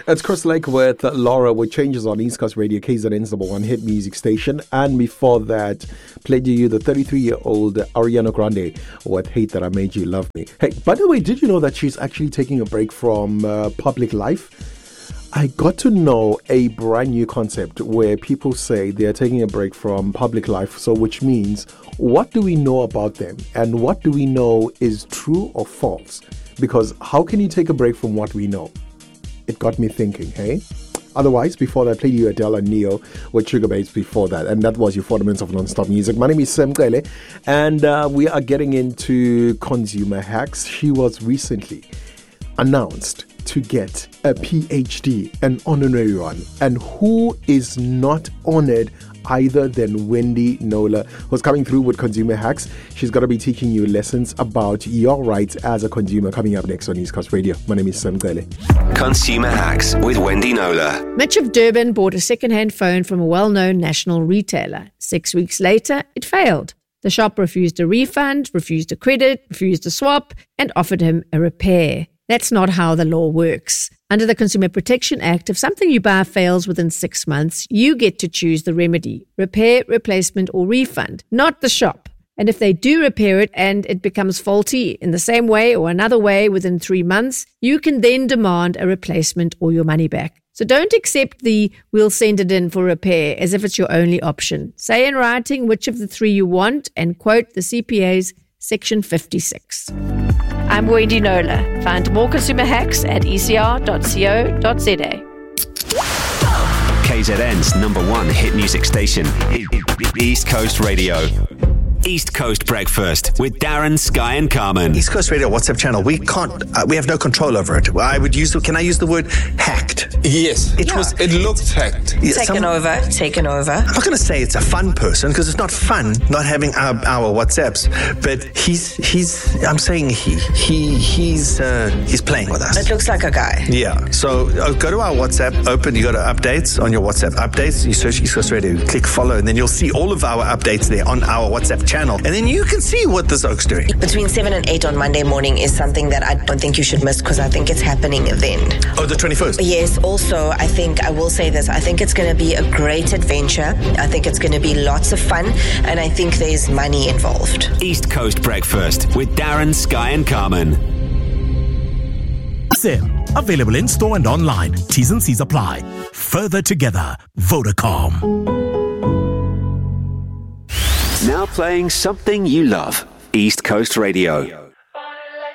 It's Chris Lake with Laura with Changes on East Coast Radio, KZN's #1 hit music station. And before that, played you the 33-year-old Ariana Grande with Hate That I Made You Love Me. Hey, by the way, did you know that she's actually taking a break from public life? I got to know a brand new concept where people say they are taking a break from public life. So which means, what do we know about them? And what do we know is true or false? Because how can you take a break from what we know? It got me thinking, hey? Otherwise, before that, I played you Adele and Neo with Sugar Babes before that. And that was your 40 minutes of non-stop music. My name is Sam Kele, and we are getting into consumer hacks. She was recently announced to get a PhD, an honorary one. And who is not honored either than Wendy Knowler, who's coming through with consumer hacks. She's going to be teaching you lessons about your rights as a consumer coming up next on East Coast Radio. My name is Sam Kele. Consumer hacks with Wendy Knowler. Mitch of Durban bought a second-hand phone from a well-known national retailer. 6 weeks later, it failed. The shop refused a refund, refused a credit, refused a swap, and offered him a repair. That's not how the law works. Under the Consumer Protection Act, if something you buy fails within 6 months, you get to choose the remedy: repair, replacement, or refund, not the shop. And if they do repair it and it becomes faulty in the same way or another way within 3 months, you can then demand a replacement or your money back. So don't accept the "we'll send it in for repair" as if it's your only option. Say in writing which of the three you want and quote the CPA's Section 56. I'm Wendy Knowler. Find more consumer hacks at ecr.co.za. KZN's #1 hit music station, East Coast Radio. East Coast Breakfast with Darren, Sky and Carmen. East Coast Radio WhatsApp channel, we have no control over it. Can I use the word hacked? Yes, it looked hacked. Yeah, Taken over. I'm not going to say it's a fun person, because it's not fun not having our WhatsApps, but I'm saying he's playing with us. It looks like a guy. Yeah, so go to our WhatsApp, you go to updates on your WhatsApp updates, you search East Coast Radio, click follow, and then you'll see all of our updates there on our WhatsApp channel, and then you can see what this oak's doing. Between 7 and 8 on Monday morning is something that I don't think you should miss, because I think it's happening then. Oh, the 21st? Yes, also, I will say this, I think it's going to be a great adventure. I think it's going to be lots of fun, and I think there's money involved. East Coast Breakfast with Darren, Sky and Carmen. SIM, available in store and online. T's and C's apply. Further together, Vodacom. Now playing something you love. East Coast Radio.